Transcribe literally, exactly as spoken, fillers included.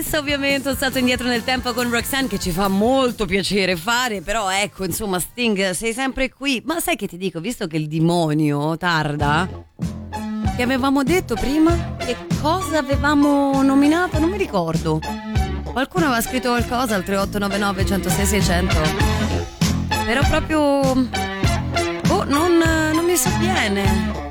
Ovviamente sono stato indietro nel tempo con Roxanne, che ci fa molto piacere fare, però ecco, insomma, Sting, sei sempre qui. Ma sai che ti dico, visto che il demonio tarda, che avevamo detto prima? Che cosa avevamo nominato? Non mi ricordo. Qualcuno aveva scritto qualcosa al tre otto nove nove, uno zero sei, sei zero zero. Però proprio oh, non, non mi sovviene.